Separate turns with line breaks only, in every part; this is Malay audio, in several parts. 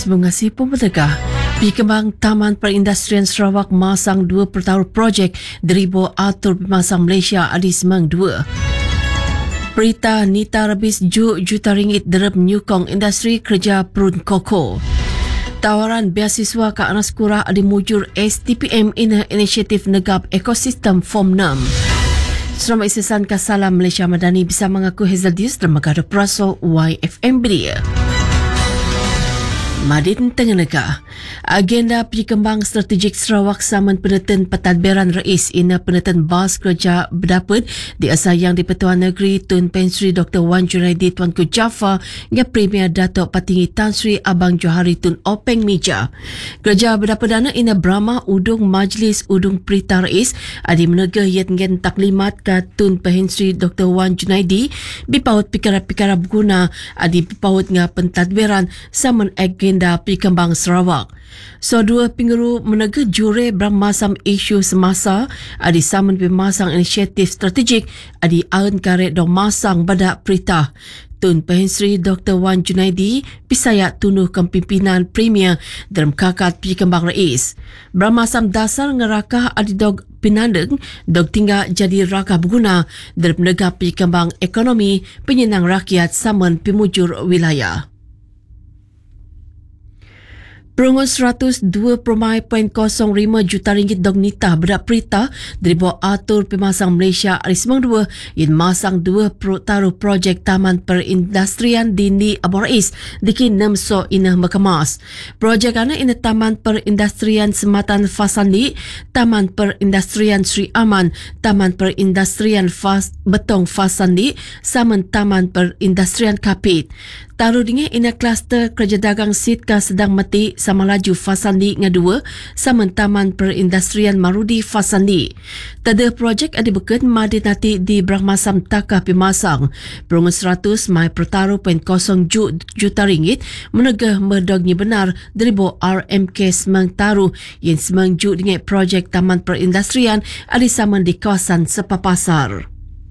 mengasihi pemerintah. Pikembang Taman Perindustrian Sarawak masang 2 pertahun projek deribu atur pemasang Malaysia adi semang 2. Berita Nita Rebis juta ringgit derep nyukong industri kerja perun koko. Tawaran beasiswa ke anak sekolah adi mujur STPM inisiatif negap ekosistem Form 6. Serama Isisan Kasalam Malaysia Madani bisa mengaku Hazeldius dan Megara Praso YFM Beria. Madin Tengganaga. Agenda Pikembang Strategik Sarawak Saman Peneten Pentadbiran Rais Ina Peneten Bas Kerja Berdapat di Asal Yang di-Pertuan Negeri Tun Pen Sri Dr. Wan Junaidi Tuanku Jaafar dengan Premier Datuk Patinggi Tan Sri Abang Johari Tun Openg Mija. Kerja Berdapat dana ina Brahma Udung Majlis Udung Perita Rais adi menegah yat ngen taklimat ke Tun Pen Sri Dr. Wan Junaidi bipaut pikara-pikara berguna adi bipaut nga pentadbiran Saman agenda Pikembang Sarawak. So dua pengeru menegah jure bermasam isu semasa adi saman pemasang inisiatif strategik adi aun karet dong masang badak perintah. Tun Pen Sri Dr. Wan Junaidi pisaya tunuh kepimpinan Premier dalam kakat Pikembang Rais. Bermasam dasar ngerakah adi dog pinandeng dog tinggal jadi rakah berguna dalam negah Pikembang ekonomi penyenang rakyat saman pemujur wilayah. Perungun 102.05 juta ringgit dog nita berat perintah dari bawah atur pemasang Malaysia Arismang 2 yang masang 2 taruh projek Taman Perindustrian Dini Abang Rais di Nemso Inah Mekamas. Projek ana ina Taman Perindustrian Sematan Fasandi, Taman Perindustrian Sri Aman, Taman Perindustrian Betong Fasandi, saman Taman Perindustrian Kapit. Taruh dengan ina kluster kerja dagang Sitka sedang mati sama laju Fasandi ngedua sama Taman Perindustrian Marudi Fasandi. Tada projek ada beken madi nanti di Brahmasam Taka Pemasang. Perungun 100 mai pertaruh 0.0 juta ringgit menegah merdognya benar dari bawah RMK Semang Taruh yang semang ju dengan projek Taman Perindustrian ada sama di kawasan Sepapasar.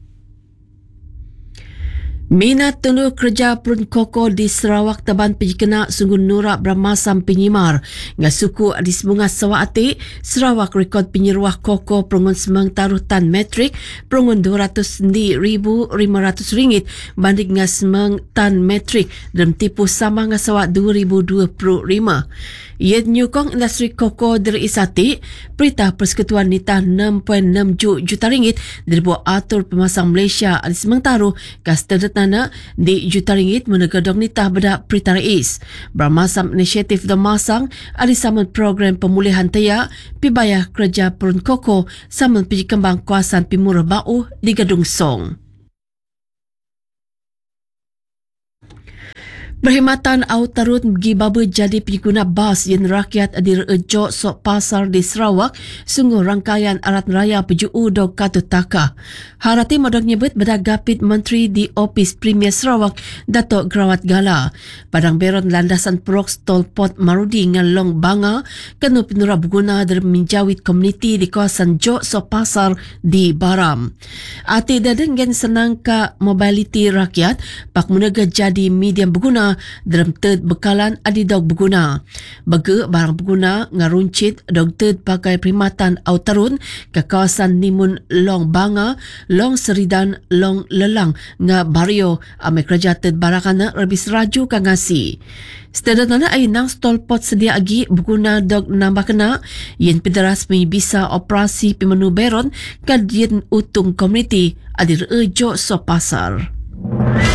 Minat tunu kerja perun koko di Sarawak Taban Pejikena sungguh nurak bermasam penyimar. Nga suku di Semungas Sawati, Sarawak rekod penyeruah koko perungun semang taruh tan metrik perungun 200,500 ringgit banding nga semang tan metrik dalam tipu sama nga sawat 2025. Ia nyukong industri koko dari Isati, perintah Persekutuan Nita 6.6 juta ringgit dari bawah atur pemasang Malaysia di Semang Taruh kas terdatana di juta ringgit menegadong nita bedak perintah Rais. Bermasam inisiatif Damasang ada saman program pemulihan taya pibayah kerja perun koko saman Pijikembang kawasan Pimurah Bau di Gadung Song. Perkhidmatan Autarun Gibaba jadi pengguna bas yang rakyat di Rejo Sok Pasar di Sarawak sungguh rangkaian arat raya PJU dog Katut Taka. Harati modok nyebut bedak gapit Menteri di Opis Premier Sarawak Datuk Grawat Gala. Padang beron landasan prok stol pot Marudi ngalong banga kenu penura berguna dari menjawit komuniti di kawasan Jok Sok Pasar di Baram. Ati dadeng gen senang ke mobiliti rakyat pak menega jadi medium berguna dalam third bekalan adi dog berguna. Bagi barang berguna ngaruncit dog third pakai perkhidmatan Autarun ke kawasan Nimun Long Banga, Long Seridan, Long Lelang nga Bario ame kerja third barakana rebis raju kangasi. Setelah ay nang stol pot sedia agi berguna dog nambah kena yang pederas bisa operasi pemenu beron kadian utung komuniti adi rejo so pasar.